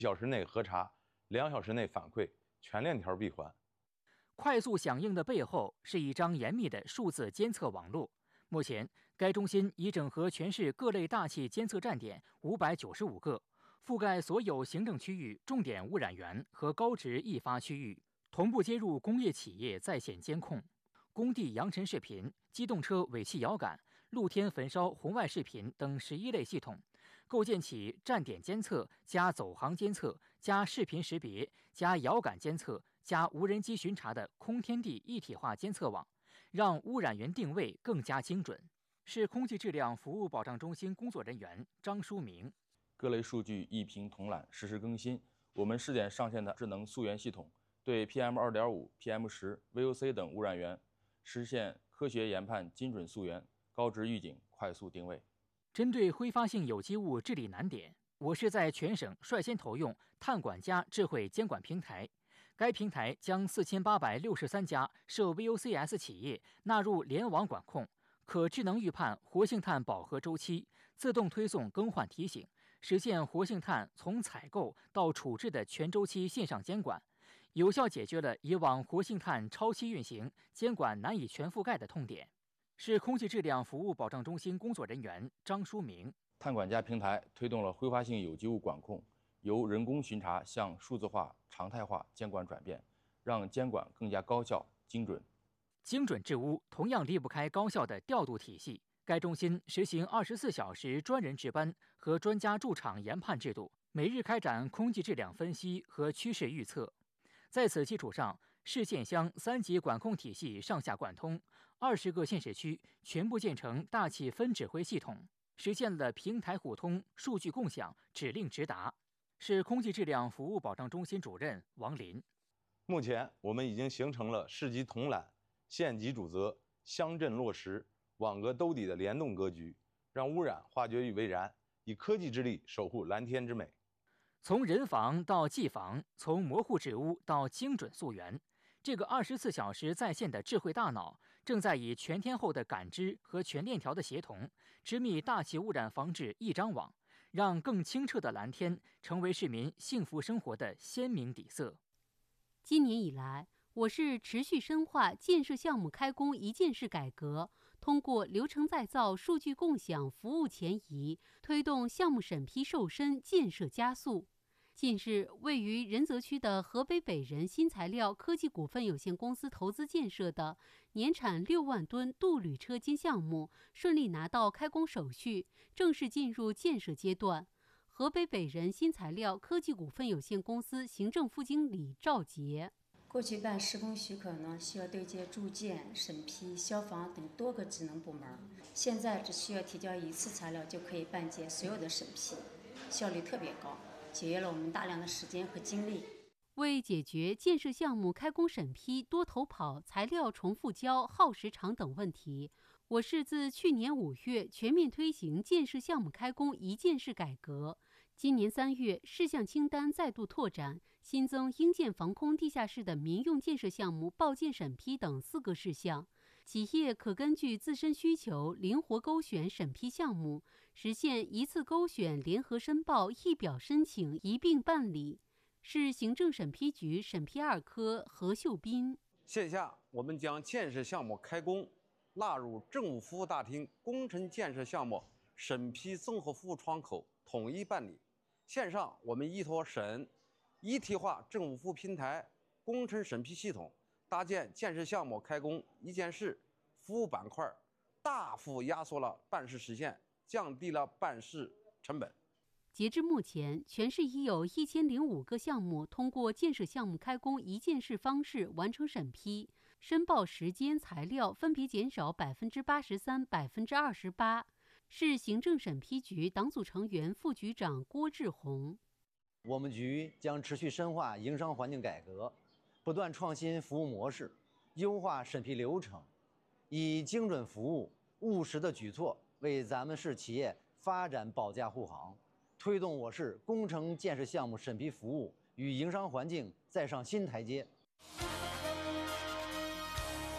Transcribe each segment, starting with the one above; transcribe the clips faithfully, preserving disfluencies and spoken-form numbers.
一小时内核查，两小时内反馈，全链条闭环。 快速响应的背后是一张严密的数字监测网络。目前，该中心已整合全市各类大气监测站点五百九十五个，覆盖所有行政区域重点污染源和高值易发区域，同步接入工业企业在线监控、工地扬尘视频、机动车尾气遥感、露天焚烧红外视频等十一类系统，构建起站点监测加走航监测加视频识别加遥感监测加无人机巡查的空天地一体化监测网，让污染源定位更加精准。市空气质量服务保障中心工作人员张书明： 各类数据一屏统揽，实时更新。我们试点上线的智能溯源系统，对 P M 二点五、P M 十、V O C 等污染源实现科学研判、精准溯源、高值预警、快速定位。 针对挥发性有机物治理难点，我市在全省率先投用碳管家智慧监管平台。该平台将四千八百六十三家涉 V O C S 企业纳入联网管控，可智能预判活性炭饱和周期，自动推送更换提醒，实现活性炭从采购到处置的全周期线上监管，有效解决了以往活性炭超期运行、监管难以全覆盖的痛点。市空气质量服务保障中心工作人员张书明： 碳管家平台推动了挥发性有机物管控由人工巡查向数字化、常态化监管转变，让监管更加高效、精准。 精准治污同样离不开高效的调度体系。该中心实行二十四小时专人值班和专家驻场研判制度，每日开展空气质量分析和趋势预测。在此基础上，市县乡三级管控体系上下贯通，二十个县市区全部建成大气分指挥系统，实现了平台互通、数据共享、指令直达。市空气质量服务保障中心主任王林： 目前，我们已经形成了市级统揽、县级主责、乡镇落实、网格兜底的联动格局，让污染化决于为燃，以科技之力守护蓝天之美。 从人防到技防，从模糊治污到精准溯源，这个二十四小时在线的智慧大脑，正在以全天候的感知和全链条的协同，织密大气污染防治一张网，让更清澈的蓝天成为市民幸福生活的鲜明底色。 今年以来，我市持续深化建设项目开工一件事改革，通过流程再造、数据共享、服务前移，推动项目审批瘦身、建设加速。近日，位于仁泽区的河北北人新材料科技股份有限公司投资建设的年产六万吨镀铝车间项目顺利拿到开工手续，正式进入建设阶段。河北北人新材料科技股份有限公司行政副经理赵杰： 过去办施工许可呢，需要对接住建、审批、消防等多个职能部门，现在只需要提交一次材料就可以办结所有的审批，效率特别高，节约了我们大量的时间和精力。 为解决建设项目开工审批多头跑、材料重复交、耗时长等问题，我市自去年五月全面推行建设项目开工一件事改革。今年三月，事项清单再度拓展，新增应建防空地下室的民用建设项目报建审批等四个事项。企业可根据自身需求灵活勾选审批项目，实现一次勾选、联合申报、一表申请、一并办理。市行政审批局审批二科何秀斌： 线下我们将建设项目开工纳入政务服务大厅工程建设项目审批综合服务窗口统一办理。线上我们依托省一体化政务服务平台工程审批系统，搭建建设项目开工一件事服务板块，大幅压缩了办事时限，降低了办事成本。 截至目前，全市已有一千零五个项目通过建设项目开工一件事方式完成审批，申报时间、材料分别减少百分之八十三、百分之二十八。市行政审批局党组成员、副局长郭志红： 我们局将持续深化营商环境改革，不断创新服务模式，优化审批流程，以精准服务、务实的举措为咱们市企业发展保驾护航，推动我市工程建设项目审批服务与营商环境再上新台阶。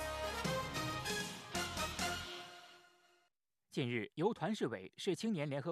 近日，由团市委、市青年联合会、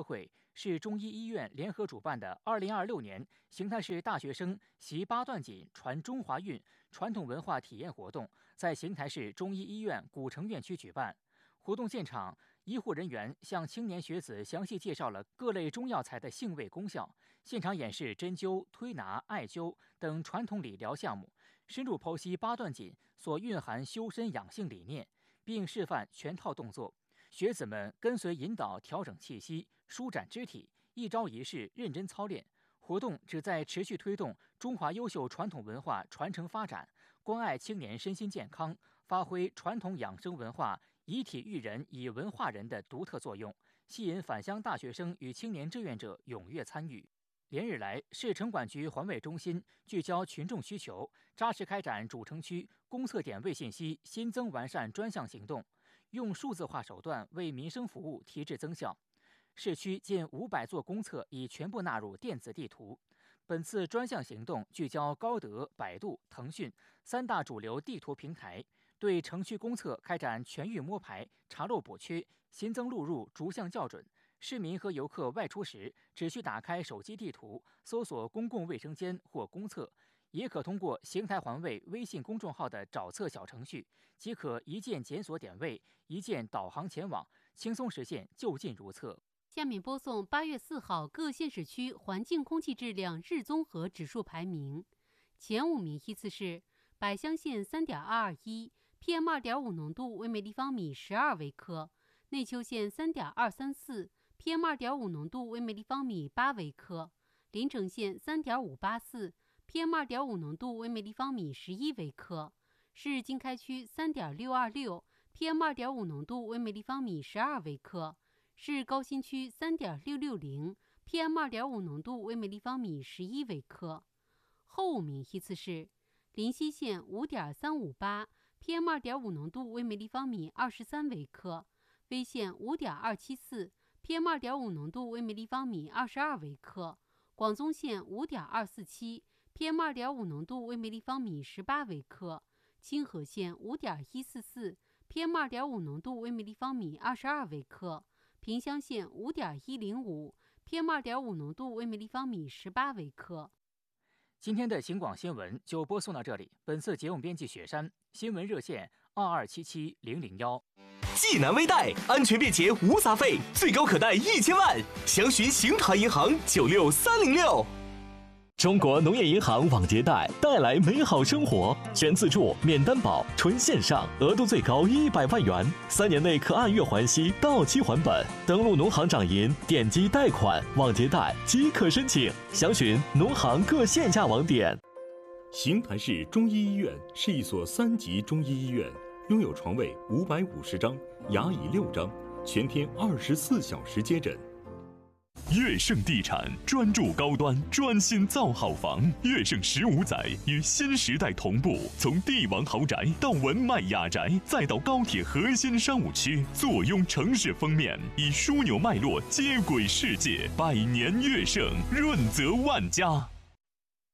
市中医医院联合主办的二零二六年邢台市大学生习八段锦传中华韵传统文化体验活动在邢台市中医医院古城院区举办。活动现场，医护人员向青年学子详细介绍了各类中药材的性味功效，现场演示针灸、推拿、艾灸等传统理疗项目，深入剖析八段锦所蕴含修身养性理念，并示范全套动作。学子们跟随引导调整气息，舒展肢体，一招一式认真操练。活动旨在持续推动中华优秀传统文化传承发展，关爱青年身心健康，发挥传统养生文化以体育人、以文化人的独特作用，吸引返乡大学生与青年志愿者踊跃参与。连日来，市城管局环卫中心聚焦群众需求，扎实开展主城区公测点位信息新增完善专项行动，用数字化手段为民生服务提质增效。市区近五百座公测已全部纳入电子地图。本次专项行动聚焦高德、百度、腾讯三大主流地图平台，对城区公测开展全域摸排、查漏补缺、新增录入逐项校准。市民和游客外出时，只需打开手机地图，搜索公共卫生间或公厕，也可通过邢台环卫微信公众号的找测小程序，即可一键检索点位，一键导航前往，轻松实现就近如厕。 下面播送八月四号各县市区环境空气质量日综合指数排名，前五名依次是百乡县 三点二二一 P M 二点五 浓度为每立方米十二微克，内丘县 三点二三四 P M 二点五 浓度为每立方米八微克，临城县 三点五八四 P M 二点五 浓度为每立方米十一微克，市经开区 三点六二六 P M 二点五 浓度为每立方米十二微克，市高新区 三点六六零 P M 二点五 浓度为每立方米十一微克。后五名依次是临溪县 五点三五八 P M 二点五 浓度为每立方米二十三微克，威县 五点二七四 P M 二点五 浓度为每立方米二十二微克，广宗县 五点二四七 P M 二点五 浓度为每立方米十八微克，清河县 五点一四四 P M 二点五 浓度为每立方米二十二微克，萍乡县 五点一零五 P M 二点五 浓度为每立方米十八微克。 今天的邢广新闻就播送到这里。本次节目编辑雪山，新闻热线二二七七零零幺。 济南微贷安全便捷无杂费，最高可贷一千万，详询邢台银行九六三零六。中国农业银行网借贷带来美好生活，全自助、免担保、纯线上，额度最高一百万元，三年内可按月还息，到期还本。登录农行掌银，点击贷款网借贷即可申请，详询农行各线下网点。 邢台市中医医院是一所三级中医医院，拥有床位五百五十张，牙椅六张，全天二十四小时接诊。 悦盛地产专注高端，专心造好房。悦盛十五载与新时代同步，从帝王豪宅到文迈雅宅，再到高铁核心商务区，坐拥城市封面，以枢纽脉络接轨世界。百年悦盛，润泽万家。